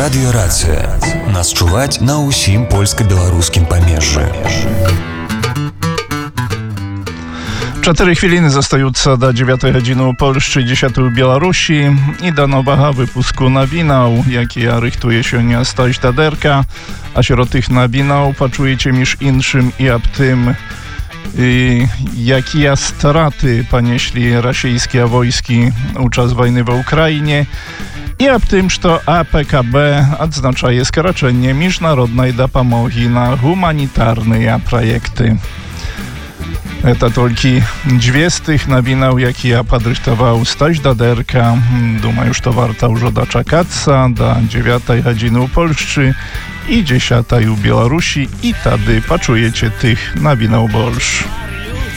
Радыёрацыя. Нас чуваць на ўсім польска-беларускім памежжы. 4 chwiliny zostające do 9 godziny w Polsce, 10 w Białorusi i do nowego wypusku nowinów, jakie rychtuje się nie Staś Daderka, a śród tych nowinów poczujecie miż inszym i ab tym, jakie straty ponieśli rosyjskie wojski podczas wojny w Ukrainie i ab tym, że APKB odznacza skraczenie międzynarodnej dopomogi na humanitarne projekty. To tylko dwie z tych nowinów, jakie ja podrychtował Staś Daderka. Думаю, że warto już doczekać do 9 godziny w Polsce i 10 w Białorusi i wtedy poczujecie tych nowinów больше.